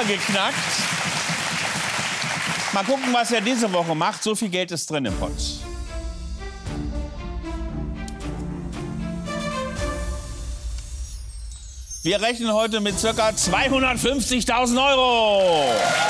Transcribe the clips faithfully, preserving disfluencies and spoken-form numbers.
Zehner geknackt. Mal gucken, was er diese Woche macht. So viel Geld ist drin im Pott. Wir rechnen heute mit ca. zweihundertfünfzigtausend Euro.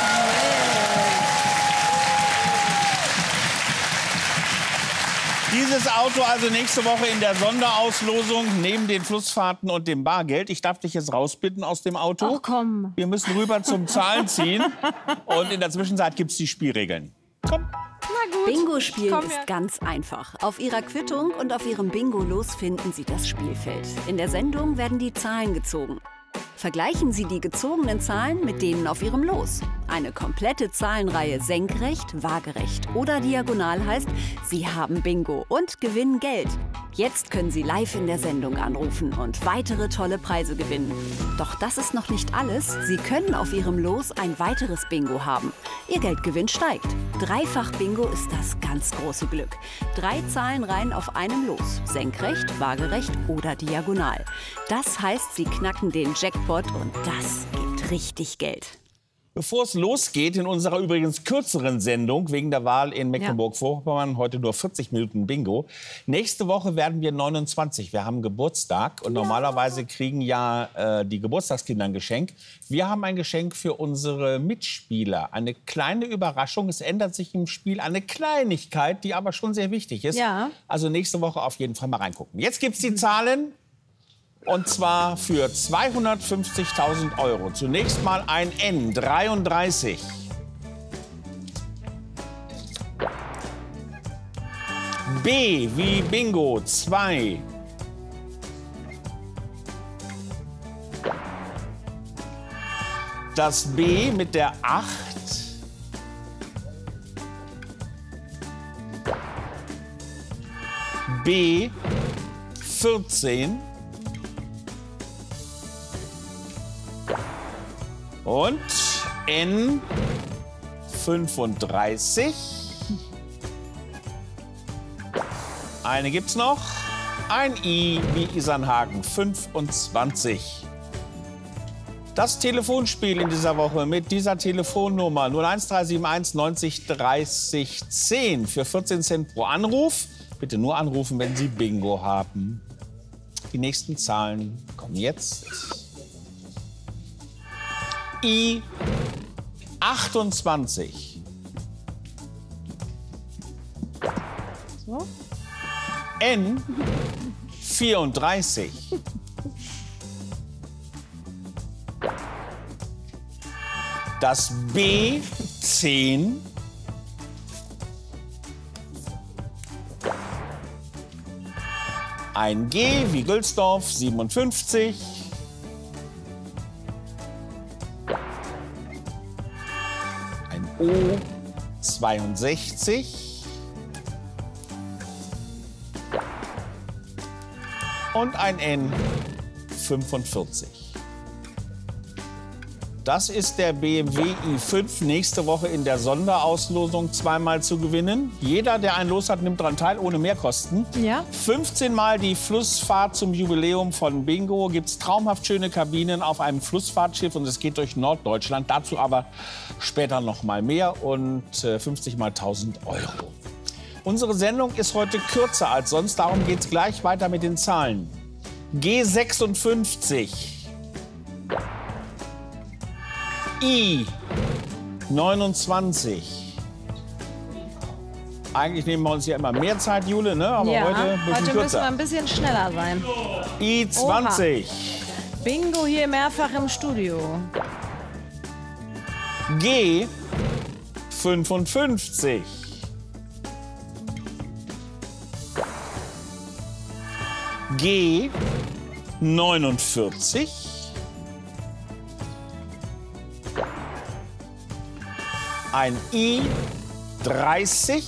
Dieses Auto also nächste Woche in der Sonderauslosung neben den Flussfahrten und dem Bargeld. Ich darf dich jetzt rausbitten aus dem Auto. Ach komm. Wir müssen rüber zum Zahlen ziehen. Und in der Zwischenzeit gibt es die Spielregeln. Komm. Na gut. Bingo spielen Komm ist her. ganz einfach. Auf Ihrer Quittung und auf Ihrem Bingo-Los finden Sie das Spielfeld. In der Sendung werden die Zahlen gezogen. Vergleichen Sie die gezogenen Zahlen mit denen auf Ihrem Los. Eine komplette Zahlenreihe senkrecht, waagerecht oder diagonal heißt, Sie haben Bingo und gewinnen Geld. Jetzt können Sie live in der Sendung anrufen und weitere tolle Preise gewinnen. Doch das ist noch nicht alles. Sie können auf Ihrem Los ein weiteres Bingo haben. Ihr Geldgewinn steigt. Dreifach Bingo ist das ganz große Glück. Drei Zahlenreihen auf einem Los. Senkrecht, waagerecht oder diagonal. Das heißt, Sie knacken den Jackpot und das gibt richtig Geld. Bevor es losgeht in unserer übrigens kürzeren Sendung wegen der Wahl in Mecklenburg-Vorpommern, heute nur vierzig Minuten Bingo. Nächste Woche werden wir neunundzwanzig. Wir haben Geburtstag und ja. Normalerweise kriegen ja äh, die Geburtstagskinder ein Geschenk. Wir haben ein Geschenk für unsere Mitspieler. Eine kleine Überraschung. Es ändert sich im Spiel eine Kleinigkeit, die aber schon sehr wichtig ist. Ja. Also nächste Woche auf jeden Fall mal reingucken. Jetzt gibt's die Zahlen. Und zwar für zweihundertfünfzigtausend Euro. Zunächst mal ein N, dreiunddreißig. B wie Bingo, zwei. Das B mit der acht. B, vierzehn. Und N fünfunddreißig. Eine gibt's noch. Ein I wie Isernhagen, fünfundzwanzig. Das Telefonspiel in dieser Woche mit dieser Telefonnummer null eins drei sieben eins neunzig dreißig zehn für vierzehn Cent pro Anruf. Bitte nur anrufen, wenn Sie Bingo haben. Die nächsten Zahlen kommen jetzt. I achtundzwanzig. So. N vierunddreißig. Das B zehn. Ein G wie Gülsdorf, siebenundfünfzig. Ein O, zweiundsechzig. Und ein N, fünfundvierzig. Das ist der B M W i fünf nächste Woche in der Sonderauslosung zweimal zu gewinnen. Jeder, der ein Los hat, nimmt daran teil, ohne Mehrkosten. Ja. fünfzehn Mal die Flussfahrt zum Jubiläum von Bingo. Gibt es traumhaft schöne Kabinen auf einem Flussfahrtschiff und es geht durch Norddeutschland. Dazu aber später noch mal mehr und äh, fünfzig mal tausend Euro. Unsere Sendung ist heute kürzer als sonst, darum geht es gleich weiter mit den Zahlen. G sechsundfünfzig. I neunundzwanzig. Eigentlich nehmen wir uns ja immer mehr Zeit, Jule, ne? Aber ja, heute ein bisschen heute müssen kürzer. wir ein bisschen schneller sein. I zwanzig. Bingo hier mehrfach im Studio. G fünfundfünfzig. G neunundvierzig. Ein I dreißig.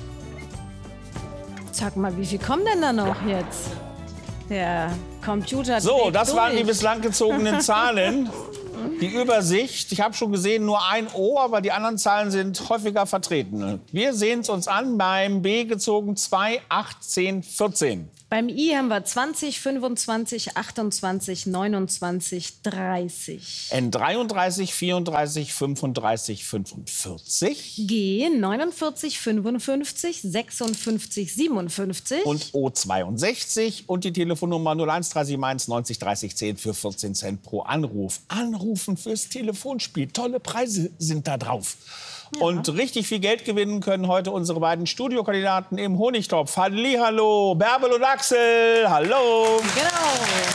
Sag mal, wie viel kommen denn da noch jetzt? Der Computer. So, dreht das waren die durch. bislang gezogenen Zahlen. Die Übersicht. Ich habe schon gesehen, nur ein O, aber die anderen Zahlen sind häufiger vertreten. Wir sehen es uns an beim B gezogen zwei, acht, zehn, vierzehn. Beim I haben wir zwanzig, fünfundzwanzig, achtundzwanzig, neunundzwanzig, dreißig. N dreiunddreißig, vierunddreißig, fünfunddreißig, fünfundvierzig. G neunundvierzig, fünfundfünfzig, sechsundfünfzig, siebenundfünfzig. Und O zweiundsechzig und die Telefonnummer null eins drei sieben eins neunzig dreißig zehn für vierzehn Cent pro Anruf. Anrufen fürs Telefonspiel. Tolle Preise sind da drauf. Ja. Und richtig viel Geld gewinnen können heute unsere beiden Studiokandidaten im Honigtopf. Hallihallo, Bärbel und Axel. Hallo. Genau.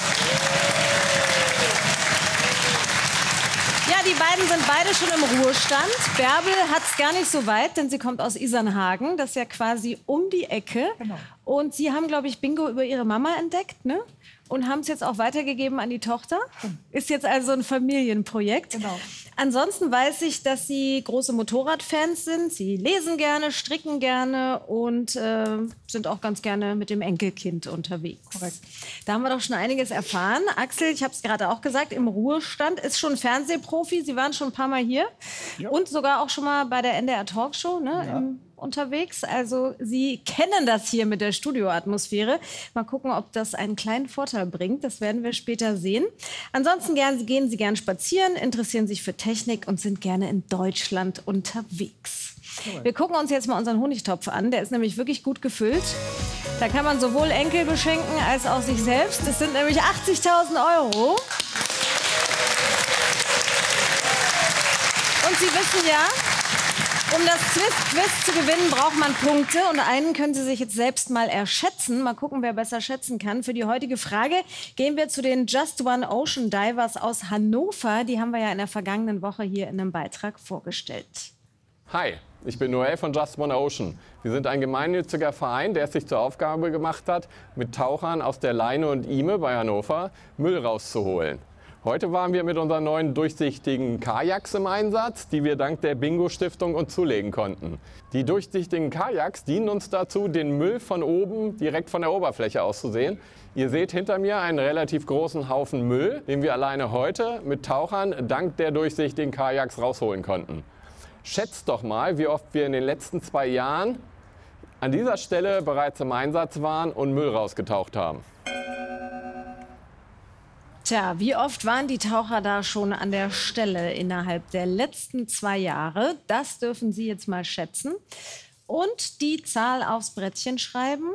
Ja, die beiden sind beide schon im Ruhestand. Bärbel hat es gar nicht so weit, denn sie kommt aus Isernhagen. Das ist ja quasi um die Ecke. Genau. Und Sie haben, glaube ich, Bingo über Ihre Mama entdeckt, ne? Und haben es jetzt auch weitergegeben an die Tochter. Ist jetzt also ein Familienprojekt. Genau. Ansonsten weiß ich, dass Sie große Motorradfans sind. Sie lesen gerne, stricken gerne und äh, sind auch ganz gerne mit dem Enkelkind unterwegs. Korrekt. Da haben wir doch schon einiges erfahren. Axel, ich habe es gerade auch gesagt, im Ruhestand, ist schon Fernsehprofi. Sie waren schon ein paar Mal hier. Ja. Und sogar auch schon mal bei der N D R Talkshow, ne? Ja. Im unterwegs. Also Sie kennen das hier mit der Studioatmosphäre. Mal gucken, ob das einen kleinen Vorteil bringt. Das werden wir später sehen. Ansonsten gern, gehen Sie gern spazieren, interessieren sich für Technik und sind gerne in Deutschland unterwegs. Cool. Wir gucken uns jetzt mal unseren Honigtopf an. Der ist nämlich wirklich gut gefüllt. Da kann man sowohl Enkel beschenken als auch sich selbst. Das sind nämlich achtzigtausend Euro. Und Sie wissen ja, um das Quiz zu gewinnen, braucht man Punkte. Und einen können Sie sich jetzt selbst mal erschätzen. Mal gucken, wer besser schätzen kann. Für die heutige Frage gehen wir zu den Just One Ocean Divers aus Hannover. Die haben wir ja in der vergangenen Woche hier in einem Beitrag vorgestellt. Hi, ich bin Noel von Just One Ocean. Wir sind ein gemeinnütziger Verein, der es sich zur Aufgabe gemacht hat, mit Tauchern aus der Leine und Ihme bei Hannover Müll rauszuholen. Heute waren wir mit unseren neuen durchsichtigen Kajaks im Einsatz, die wir dank der Bingo-Stiftung uns zulegen konnten. Die durchsichtigen Kajaks dienen uns dazu, den Müll von oben direkt von der Oberfläche aus zu sehen. Ihr seht hinter mir einen relativ großen Haufen Müll, den wir alleine heute mit Tauchern dank der durchsichtigen Kajaks rausholen konnten. Schätzt doch mal, wie oft wir in den letzten zwei Jahren an dieser Stelle bereits im Einsatz waren und Müll rausgetaucht haben. Tja, wie oft waren die Taucher da schon an der Stelle innerhalb der letzten zwei Jahre? Das dürfen Sie jetzt mal schätzen. Und die Zahl aufs Brettchen schreiben.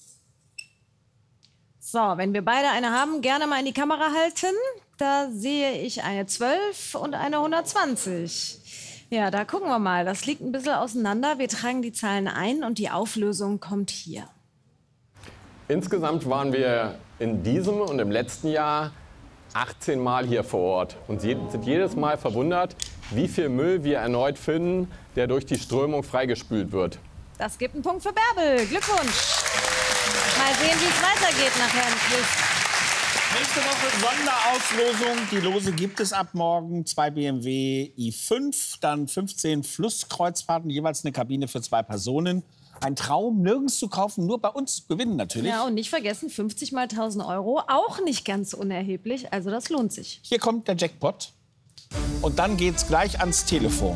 So, wenn wir beide eine haben, gerne mal in die Kamera halten. Da sehe ich eine zwölf und eine hundertzwanzig. Ja, da gucken wir mal. Das liegt ein bisschen auseinander. Wir tragen die Zahlen ein und die Auflösung kommt hier. Insgesamt waren wir in diesem und im letzten Jahr achtzehn Mal hier vor Ort und sind jedes Mal verwundert, wie viel Müll wir erneut finden, der durch die Strömung freigespült wird. Das gibt einen Punkt für Bärbel. Glückwunsch. Mal sehen, wie es weitergeht nachher im Quiz. Nächste Woche Sonderauslosung. Die Lose gibt es ab morgen. Zwei B M W i fünf, dann fünfzehn Flusskreuzfahrten, jeweils eine Kabine für zwei Personen. Ein Traum, nirgends zu kaufen, nur bei uns gewinnen natürlich. Ja, und nicht vergessen, fünfzig mal tausend Euro, auch nicht ganz unerheblich. Also das lohnt sich. Hier kommt der Jackpot. Und dann geht's gleich ans Telefon.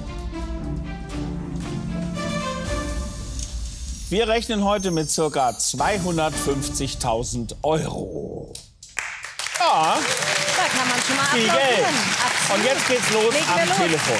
Wir rechnen heute mit ca. zweihundertfünfzigtausend Euro. Ja, da kann man schon mal viel Geld. Absolut. Und jetzt geht's los Legen am wir los. Telefon.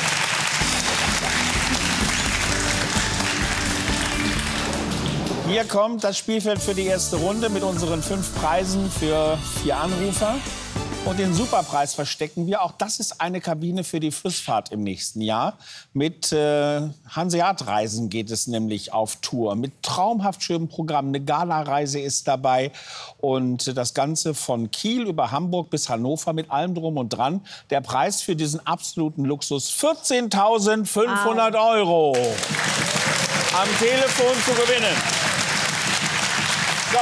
Hier kommt das Spielfeld für die erste Runde mit unseren fünf Preisen für vier Anrufer. Und den Superpreis verstecken wir. Auch das ist eine Kabine für die Flussfahrt im nächsten Jahr. Mit äh, Hanseat-Reisen geht es nämlich auf Tour. Mit traumhaft schönem Programm. Eine Gala-Reise ist dabei. Und das Ganze von Kiel über Hamburg bis Hannover mit allem Drum und Dran. Der Preis für diesen absoluten Luxus: vierzehntausendfünfhundert Euro. Am Telefon zu gewinnen. So.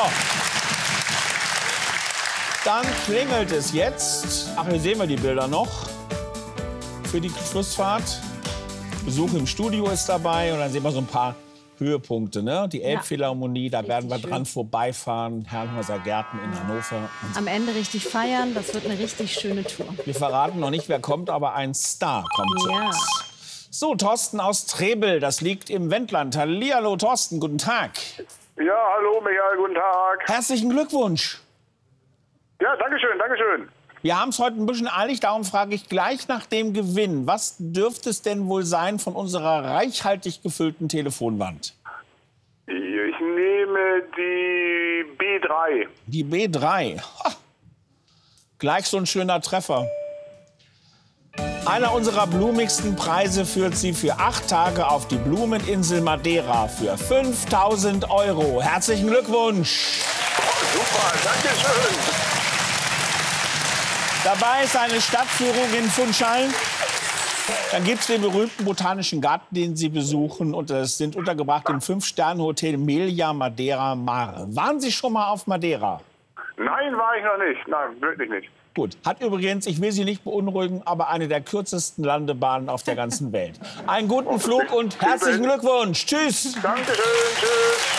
Dann klingelt es jetzt. Ach, hier sehen wir die Bilder noch. Für die Flussfahrt. Besuch im Studio ist dabei. Und dann sehen wir so ein paar Höhepunkte. Ne? Die Elbphilharmonie, da werden wir dran vorbeifahren. Herrenhäuser Gärten in Hannover. Am Ende richtig feiern. Das wird eine richtig schöne Tour. Wir verraten noch nicht, wer kommt, aber ein Star kommt zu Ja. uns. So, Thorsten aus Trebel, das liegt im Wendland. Hallihallo, Thorsten, guten Tag. Ja, hallo Michael, guten Tag. Herzlichen Glückwunsch. Ja, danke schön, danke schön. Wir haben es heute ein bisschen eilig, darum frage ich gleich nach dem Gewinn. Was dürfte es denn wohl sein von unserer reichhaltig gefüllten Telefonwand? Ich nehme die B drei. Die B drei. Ha. Gleich so ein schöner Treffer. Einer unserer blumigsten Preise führt Sie für acht Tage auf die Blumeninsel Madeira für fünftausend Euro. Herzlichen Glückwunsch. Oh, super, danke schön. Dabei ist eine Stadtführung in Funchal. Dann gibt es den berühmten Botanischen Garten, den Sie besuchen. Und es sind untergebracht im Fünf-Sterne-Hotel Melia Madeira Mare. Waren Sie schon mal auf Madeira? Nein, war ich noch nicht. Nein, wirklich nicht. Gut. Hat übrigens, ich will Sie nicht beunruhigen, aber eine der kürzesten Landebahnen auf der ganzen Welt. Einen guten Flug und herzlichen Glückwunsch. Tschüss. Dankeschön, tschüss.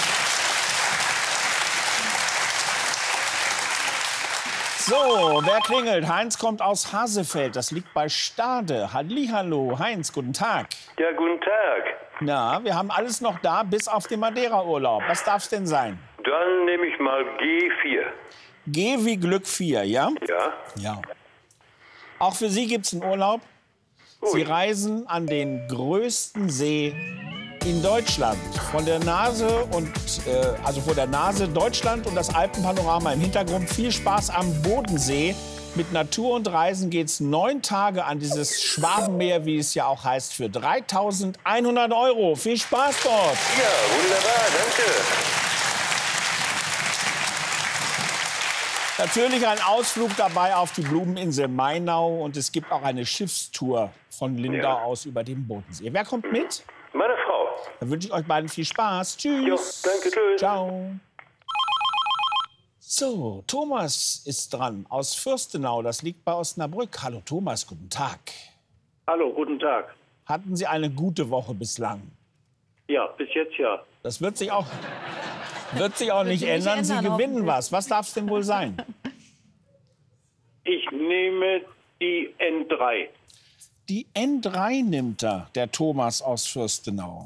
So, wer klingelt? Heinz kommt aus Hasefeld. Das liegt bei Stade. Hallihallo. Heinz, guten Tag. Ja, guten Tag. Na, wir haben alles noch da, bis auf den Madeira-Urlaub. Was darf es denn sein? Dann nehme ich mal G vier. G wie Glück vier, ja? Ja. Ja. Auch für Sie gibt es einen Urlaub. Sie reisen an den größten See in Deutschland. Von der Nase und äh, also vor der Nase Deutschland und das Alpenpanorama im Hintergrund. Viel Spaß am Bodensee. Mit Natur und Reisen geht's neun Tage an dieses Schwabenmeer, wie es ja auch heißt, für dreitausendeinhundert Euro. Viel Spaß dort. Ja, wunderbar, danke. Natürlich ein Ausflug dabei auf die Blumeninsel Mainau und es gibt auch eine Schiffstour von Lindau Ja. aus über den Bodensee. Wer kommt mit? Meine Frau. Dann wünsche ich euch beiden viel Spaß. Tschüss. Jo, danke, tschüss. Ciao. So, Thomas ist dran aus Fürstenau. Das liegt bei Osnabrück. Hallo Thomas, guten Tag. Hallo, guten Tag. Hatten Sie eine gute Woche bislang? Ja, bis jetzt ja. Das wird sich auch, wird sich auch nicht sich nicht ändern. Sie ändern, gewinnen hoffentlich. was. Was darf es denn wohl sein? Ich nehme die N drei. Die N drei nimmt er, der Thomas aus Fürstenau.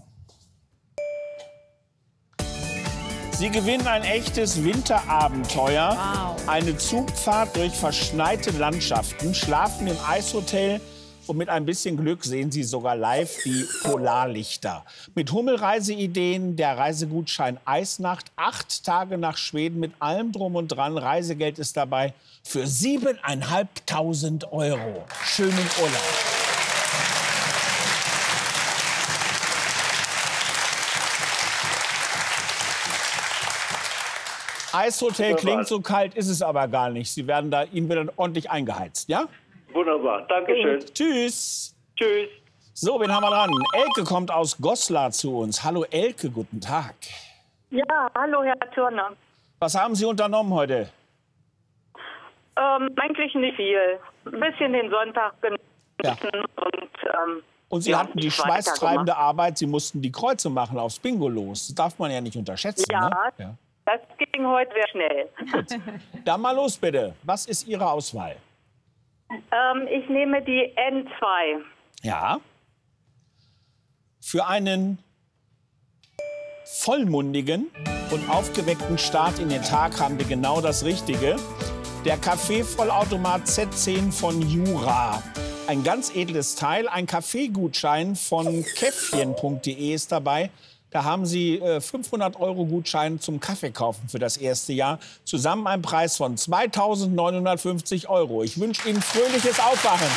Sie gewinnen ein echtes Winterabenteuer. Wow. Eine Zugfahrt durch verschneite Landschaften, schlafen im Eishotel und mit ein bisschen Glück sehen Sie sogar live die Polarlichter. Mit Hummelreiseideen, der Reisegutschein Eisnacht, acht Tage nach Schweden mit allem drum und dran. Reisegeld ist dabei für siebeneinhalbtausend Euro. Schönen Urlaub. Eishotel klingt so kalt, ist es aber gar nicht. Sie werden da, Ihnen wird dann ordentlich eingeheizt, ja? Wunderbar, Dankeschön. Gut. Tschüss. Tschüss. So, wen haben wir dran? Elke kommt aus Goslar zu uns. Hallo Elke, guten Tag. Ja, hallo Herr Turner. Was haben Sie unternommen heute? Ähm, eigentlich nicht viel. Ein bisschen den Sonntag genossen Ja. und ähm, Und Sie ja, hatten die nichts schweißtreibende weitergemacht. Arbeit, Sie mussten die Kreuze machen aufs Bingo los. Das darf man ja nicht unterschätzen. Ja, Ne? Ja. das ging heute sehr schnell. Dann mal los bitte. Was ist Ihre Auswahl? Ähm, ich nehme die N zwei. Ja. Für einen vollmundigen und aufgeweckten Start in den Tag haben wir genau das Richtige. Der Kaffee-Vollautomat Z zehn von Jura. Ein ganz edles Teil. Ein Kaffeegutschein von käffchen punkt de ist dabei. Da haben Sie äh, fünfhundert Euro Gutschein zum Kaffee kaufen für das erste Jahr. Zusammen ein Preis von zweitausendneunhundertfünfzig Euro. Ich wünsche Ihnen fröhliches Aufwachen.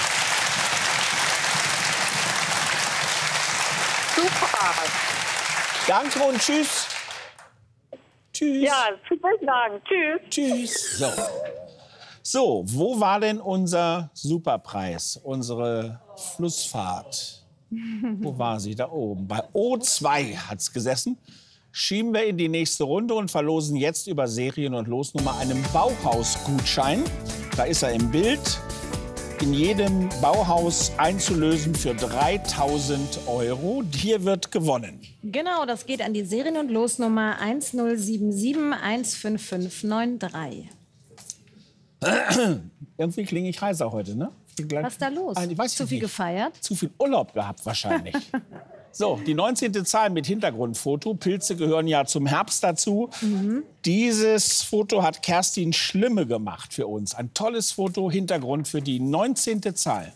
Super. Danke und tschüss. Tschüss. Ja, vielen Dank. Tschüss. Tschüss. So. So, wo war denn unser Superpreis, unsere Flussfahrt? Wo war sie? Da oben. Bei O zwei hat es gesessen. Schieben wir in die nächste Runde und verlosen jetzt über Serien- und Losnummer einen Bauhausgutschein. Da ist er im Bild. In jedem Bauhaus einzulösen für dreitausend Euro. Hier wird gewonnen. Genau, das geht an die Serien- und Losnummer eins null sieben sieben eins fünf fünf neun drei. Irgendwie klinge ich heiser heute, ne? Was ist da los? Nein, ich weiß Zu viel nicht. gefeiert? Zu viel Urlaub gehabt wahrscheinlich. So, die neunzehnte Zahl mit Hintergrundfoto. Pilze gehören ja zum Herbst dazu. Mhm. Dieses Foto hat Kerstin Schlimme gemacht für uns. Ein tolles Foto, Hintergrund für die neunzehnte Zahl.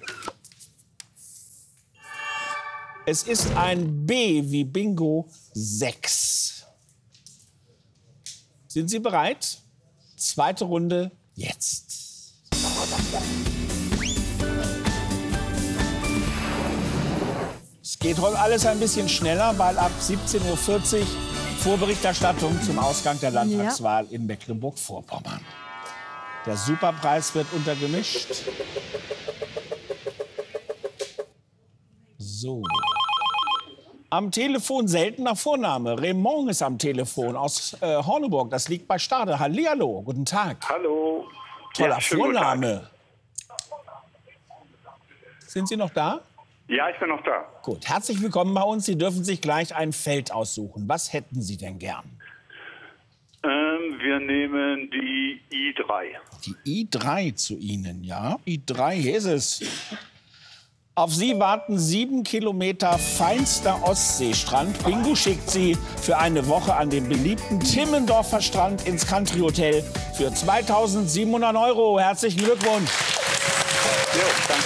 Es ist ein B wie Bingo sechs. Sind Sie bereit? Zweite Runde jetzt. Es geht heute alles ein bisschen schneller, weil ab siebzehn Uhr vierzig Vorberichterstattung zum Ausgang der Landtagswahl ja. in Mecklenburg-Vorpommern. Der Superpreis wird untergemischt. So. Am Telefon seltener Vorname. Raymond ist am Telefon aus äh, Horneburg. Das liegt bei Stade. Hallihallo, guten Tag. Hallo. Toller ja, Vorname. Sind Sie noch da? Ja, ich bin noch da. Gut, herzlich willkommen bei uns. Sie dürfen sich gleich ein Feld aussuchen. Was hätten Sie denn gern? Ähm, wir nehmen die I drei. Die I drei zu Ihnen, ja? I drei, hier ist es. Auf Sie warten sieben Kilometer feinster Ostseestrand. Bingo schickt Sie für eine Woche an den beliebten Timmendorfer Strand ins Country Hotel für zweitausendsiebenhundert Euro. Herzlichen Glückwunsch. Jo, danke.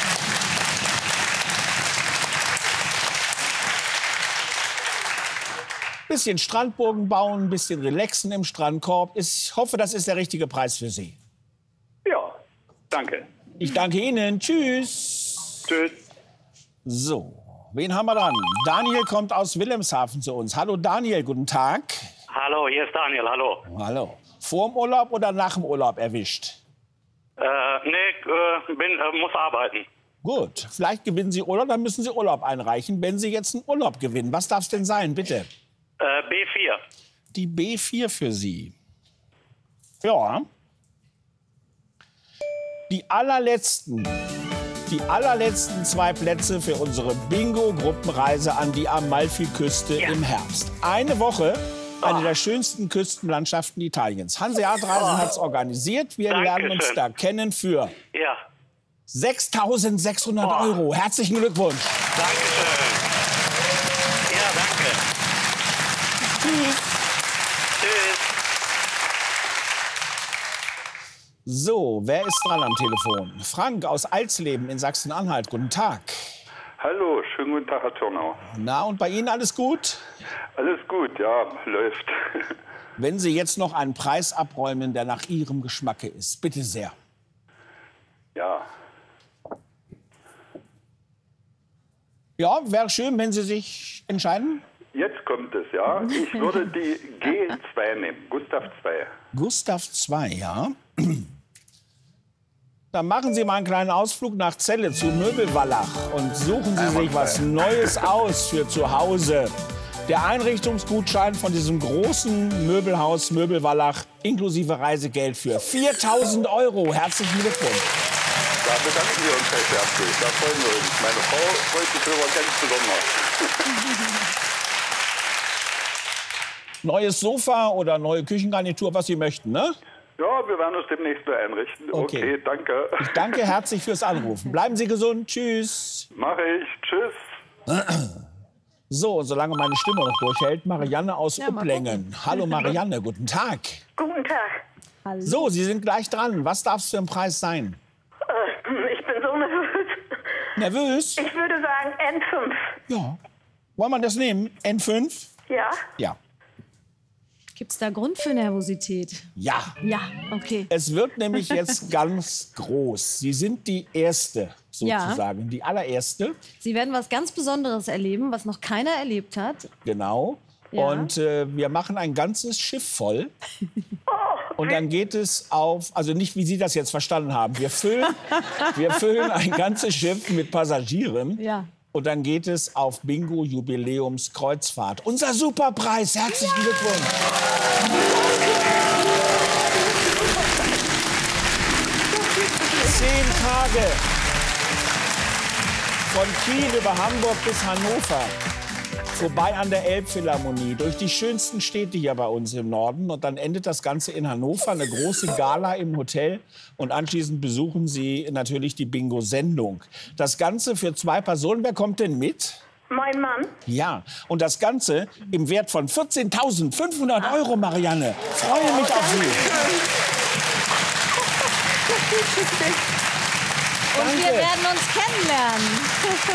Bisschen Strandburgen bauen, bisschen relaxen im Strandkorb. Ich hoffe, das ist der richtige Preis für Sie. Ja, danke. Ich danke Ihnen. Tschüss. Tschüss. So, wen haben wir dran? Daniel kommt aus Wilhelmshaven zu uns. Hallo Daniel, guten Tag. Hallo, hier ist Daniel, hallo. Hallo. Vor dem Urlaub oder nach dem Urlaub erwischt? Äh, nee, äh, bin, äh, muss arbeiten. Gut, vielleicht gewinnen Sie Urlaub, dann müssen Sie Urlaub einreichen. Wenn Sie jetzt einen Urlaub gewinnen, was darf es denn sein, bitte? Äh, B vier. Die B vier für Sie. Ja. Die allerletzten, die allerletzten zwei Plätze für unsere Bingo-Gruppenreise an die Amalfiküste Ja. im Herbst. Eine Woche, eine der schönsten Küstenlandschaften Italiens. Hanseat Reisen hat es organisiert. Wir lernen uns Dankeschön. da kennen für Ja, sechstausendsechshundert Euro. Herzlichen Glückwunsch. Dankeschön. Ja, danke. Tschüss. Tschüss. So, wer ist dran am Telefon? Frank aus Alsleben in Sachsen-Anhalt. Guten Tag. Hallo, schönen guten Tag, Herr Turnau. Na, und bei Ihnen alles gut? Alles gut, ja, läuft. Wenn Sie jetzt noch einen Preis abräumen, der nach Ihrem Geschmacke ist, bitte sehr. Ja, Ja, wäre schön, wenn Sie sich entscheiden. jetzt kommt es, ja. Ich würde die G zwei nehmen, Gustav zwei. Gustav zwei, ja. Dann machen Sie mal einen kleinen Ausflug nach Celle zu Möbelwallach und suchen Sie sich was Neues aus für zu Hause. Der Einrichtungsgutschein von diesem großen Möbelhaus Möbelwallach inklusive Reisegeld für viertausend Euro. Herzlichen Glückwunsch. Da bedanken wir uns recht herzlich. Da freuen wir uns. Meine Frau freut sich darüber ganz besonders. Neues Sofa oder neue Küchengarnitur, was Sie möchten, ne? Ja, wir werden uns demnächst mal einrichten. Okay. Okay, danke. Ich danke herzlich fürs Anrufen. Bleiben Sie gesund. Tschüss. Mache ich. Tschüss. So, solange meine Stimme noch durchhält, Marianne aus Ja, mal Upplängen. Hallo Marianne, guten Tag. Guten Tag. Hallo. So, Sie sind gleich dran. Was darf es für ein Preis sein? Äh, ich bin so nervös. Nervös? Ich würde sagen N fünf. Ja. Wollen wir das nehmen? N fünf? Ja? Ja. Gibt es da Grund für Nervosität? Ja. Ja, okay. Es wird nämlich jetzt ganz groß. Sie sind die Erste, sozusagen. Die allererste. Sie werden was ganz Besonderes erleben, was noch keiner erlebt hat. Genau. Ja. Und äh, wir machen ein ganzes Schiff voll. Und dann geht es auf, also nicht, wie Sie das jetzt verstanden haben. Wir füllen, wir füllen ein ganzes Schiff mit Passagieren. Ja. Und dann geht es auf Bingo Jubiläumskreuzfahrt. Unser Superpreis. Herzlichen Glückwunsch. Zehn Tage. Von Kiel über Hamburg bis Hannover. Vorbei an der Elbphilharmonie, durch die schönsten Städte hier bei uns im Norden. Und dann endet das Ganze in Hannover, eine große Gala im Hotel. Und anschließend besuchen Sie natürlich die Bingo-Sendung. Das Ganze für zwei Personen. Wer kommt denn mit? Mein Mann? Ja, und das Ganze im Wert von vierzehntausendfünfhundert Euro, Marianne. Freue mich auf Sie. Und wir werden uns kennenlernen.